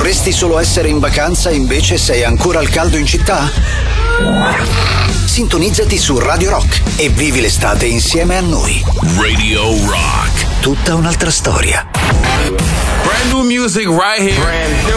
Vorresti solo essere in vacanza e invece sei ancora al caldo in città? Sintonizzati su Radio Rock e vivi l'estate insieme a noi. Radio Rock. Tutta un'altra storia. Brand new music right here. Brand new.